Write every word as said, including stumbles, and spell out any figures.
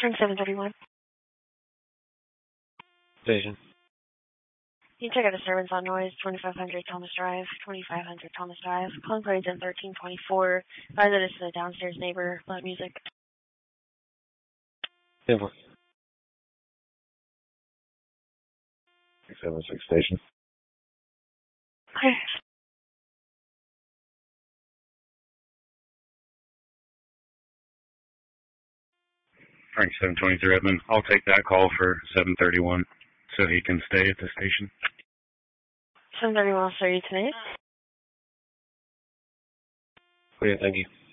Frank seven thirty-one. Station. You check out a disturbance on noise, twenty-five hundred Thomas Drive, twenty-five hundred Thomas Drive. Calling parties in thirteen twenty-four. By that is the downstairs neighbor, loud music. ten four. six seven six station. Okay. Frank seven twenty-three Edmund. I'll take that call for seven thirty-one so he can stay at the station. seven thirty-one, I'll start you tonight. Okay, thank you.